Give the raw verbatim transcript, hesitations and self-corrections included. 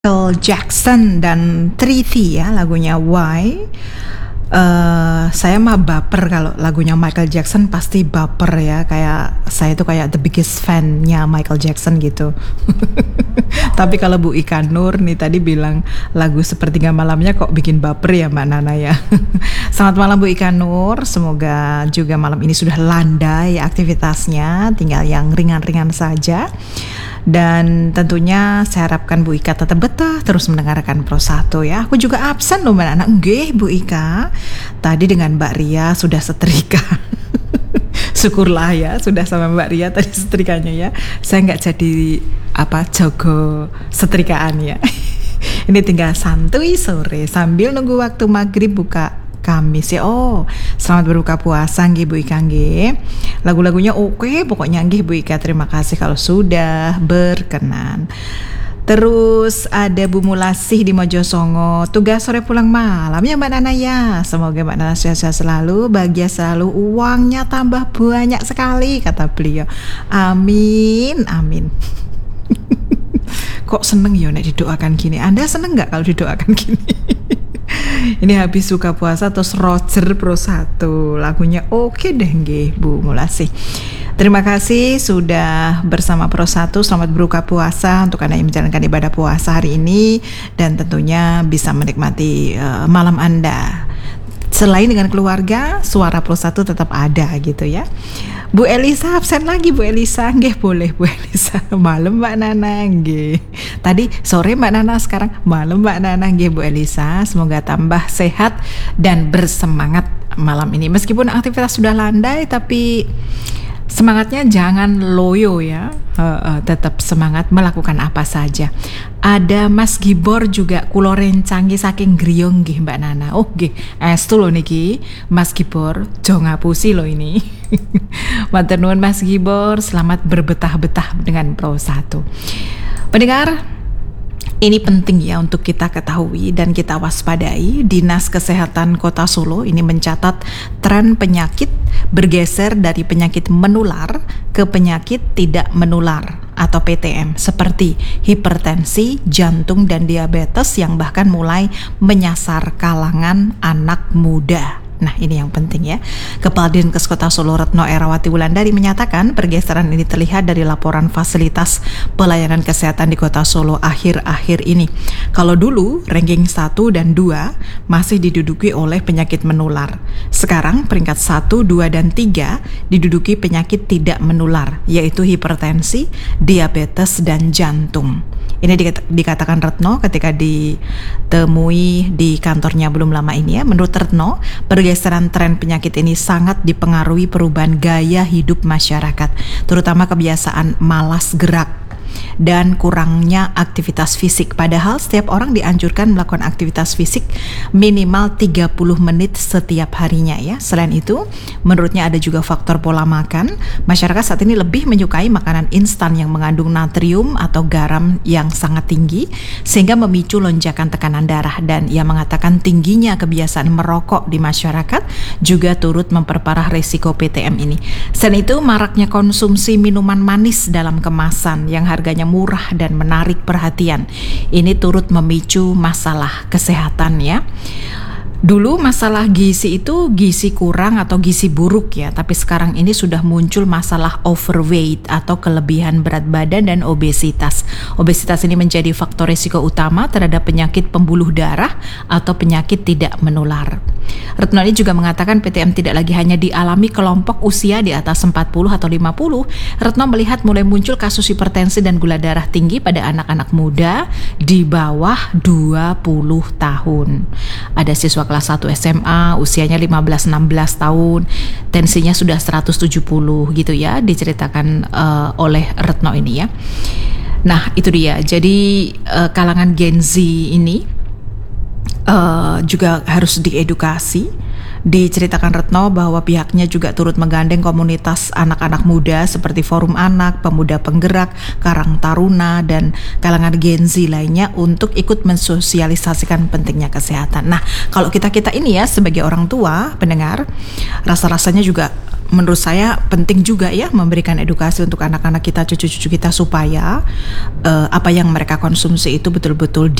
Michael Jackson dan Triti ya lagunya Why. Uh, saya mah baper kalau lagunya Michael Jackson, pasti baper ya, kayak saya tuh kayak the biggest fan-nya Michael Jackson gitu. Tapi kalau Bu Ika Nur nih tadi bilang lagu Sepertiga Malamnya kok bikin baper ya Mbak Nana ya. Selamat malam Bu Ika Nur, semoga juga malam ini sudah landai aktivitasnya, tinggal yang ringan-ringan saja. Dan tentunya saya harapkan Bu Ika tetap betah terus mendengarkan Pro satu ya. Aku juga absen loh Mbak Nana. Nggih Bu Ika, tadi dengan Mbak Ria sudah setrika. Syukurlah ya, sudah sama Mbak Ria tadi setrikanya ya. Saya nggak jadi apa jago setrikaan ya. Ini tinggal santuy sore sambil nunggu waktu maghrib buka Kamis ya. Oh, selamat berbuka puasa nggih Bu Ika nggih. Lagu-lagunya oke pokoknya nggih Bu Ika. Terima kasih kalau sudah berkenan. Terus ada Bu Mulasih di Mojosongo, tugas sore pulang malam ya Mbak Nana ya. Semoga Mbak Nana sehat-sehat selalu, bahagia selalu, uangnya tambah banyak sekali kata beliau. Amin, amin. Kok seneng ya nek didoakan gini? Anda seneng nggak kalau didoakan gini? Ini habis buka puasa terus Roger Pro satu, lagunya oke deh nggih Bu Mulasih. Terima kasih sudah bersama Pro satu. Selamat berbuka puasa untuk Anda yang menjalankan ibadah puasa hari ini, dan tentunya bisa menikmati uh, malam Anda. Selain dengan keluarga, suara Pro satu tetap ada gitu ya. Bu Elisa absen lagi Bu Elisa, nggih boleh Bu Elisa. Malam Mbak Nana nggih. Tadi sore Mbak Nana, sekarang malam Mbak Nana nggih Bu Elisa. Semoga tambah sehat dan bersemangat malam ini. Meskipun aktivitas sudah landai, tapi semangatnya jangan loyo ya. Uh, uh, tetap semangat melakukan apa saja. Ada Mas Gibor juga kulo rencangi saking griyong nggih Mbak Nana. Oh nggih, estu lho niki Mas Gibor, jo ngapusi lho ini. Matur nuwun Mas Gibor, selamat berbetah-betah dengan Pro satu. Pendengar, ini penting ya untuk kita ketahui dan kita waspadai. Dinas Kesehatan Kota Solo ini mencatat tren penyakit bergeser dari penyakit menular ke penyakit tidak menular atau P T M, seperti hipertensi, jantung, dan diabetes yang bahkan mulai menyasar kalangan anak muda. Nah ini yang penting ya. Kepala Dinkes Kota Solo Retno Erawati Wulandari menyatakan pergeseran ini terlihat dari laporan fasilitas pelayanan kesehatan di Kota Solo akhir-akhir ini. Kalau dulu ranking satu dan dua masih diduduki oleh penyakit menular. Sekarang peringkat satu, dua, dan tiga diduduki penyakit tidak menular, yaitu hipertensi, diabetes, dan jantung. Ini dikatakan Retno ketika ditemui di kantornya belum lama ini ya. Menurut Retno, pergeseran tren penyakit ini sangat dipengaruhi perubahan gaya hidup masyarakat, terutama kebiasaan malas gerak dan kurangnya aktivitas fisik. Padahal setiap orang dianjurkan melakukan aktivitas fisik minimal tiga puluh menit setiap harinya ya. Selain itu, menurutnya ada juga faktor pola makan. Masyarakat saat ini lebih menyukai makanan instan yang mengandung natrium atau garam yang sangat tinggi, sehingga memicu lonjakan tekanan darah. Dan ia mengatakan tingginya kebiasaan merokok di masyarakat juga turut memperparah resiko P T M ini. Selain itu, maraknya konsumsi minuman manis dalam kemasan yang harganya murah dan menarik perhatian. Ini turut memicu masalah kesehatan ya. Dulu masalah gizi itu gizi kurang atau gizi buruk ya, tapi sekarang ini sudah muncul masalah overweight atau kelebihan berat badan dan obesitas. Obesitas ini menjadi faktor risiko utama terhadap penyakit pembuluh darah atau penyakit tidak menular. Retno ini juga mengatakan P T M tidak lagi hanya dialami kelompok usia di atas empat puluh atau lima puluh. Retno melihat mulai muncul kasus hipertensi dan gula darah tinggi pada anak-anak muda di bawah dua puluh tahun. Ada siswa kelas satu S M A usianya lima belas enam belas tahun, tensinya sudah seratus tujuh puluh gitu ya, diceritakan uh, oleh Retno ini ya. Nah itu dia, jadi uh, kalangan Gen Z ini Uh, juga harus diedukasi. Diceritakan Retno bahwa pihaknya juga turut menggandeng komunitas anak-anak muda seperti Forum Anak, Pemuda Penggerak, Karang Taruna, dan kalangan Gen Z lainnya untuk ikut mensosialisasikan pentingnya kesehatan. Nah, kalau kita-kita ini ya sebagai orang tua, pendengar, rasa-rasanya juga menurut saya penting juga ya memberikan edukasi untuk anak-anak kita, cucu-cucu kita supaya uh, apa yang mereka konsumsi itu betul-betul